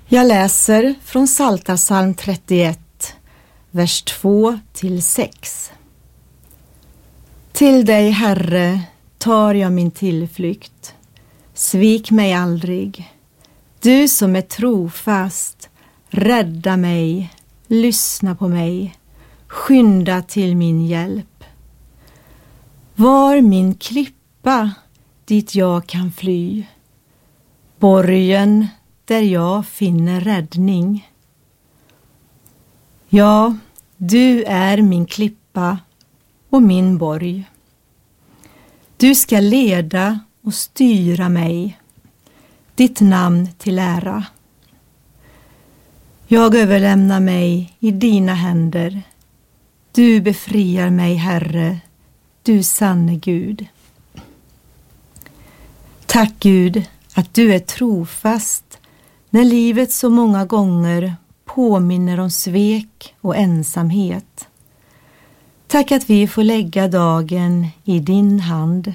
Jag läser från Psaltarpsalm 31, vers 2-6. Till dig, Herre, tar jag min tillflykt. Svik mig aldrig. Du som är trofast, rädda mig, lyssna på mig, skynda till min hjälp. Var min klippa dit jag kan fly, borgen där jag finner räddning. Ja, du är min klippa och min borg. Du ska leda och styra mig, ditt namn till ära. Jag överlämnar mig i dina händer. Du befriar mig, Herre, du sanne Gud. Tack Gud att du är trofast när livet så många gånger påminner om svek och ensamhet. Tack att vi får lägga dagen i din hand.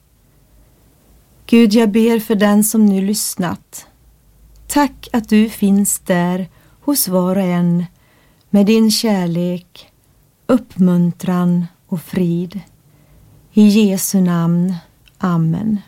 Gud, jag ber för den som nu lyssnat. Tack att du finns där hos var och en med din kärlek, uppmuntran och frid. I Jesu namn. Amen.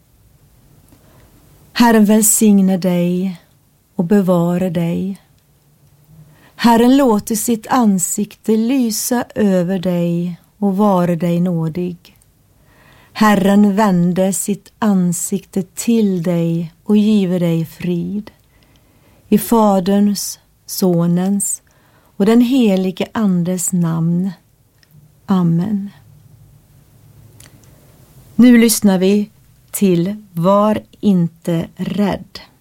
Herren välsigne dig och bevara dig. Herren låter sitt ansikte lysa över dig och vara dig nådig. Herren vände sitt ansikte till dig och giver dig frid. I Faderns, Sonens och den helige Andes namn. Amen. Nu lyssnar vi till Var inte rädd.